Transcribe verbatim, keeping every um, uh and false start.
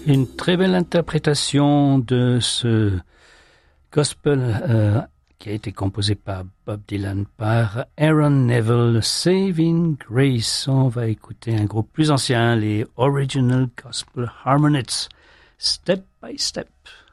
Une très belle interprétation de ce gospel euh, qui a été composé par Bob Dylan, par Aaron Neville, Saving Grace. On va écouter un groupe plus ancien, les Original Gospel Harmonists, Step by Step.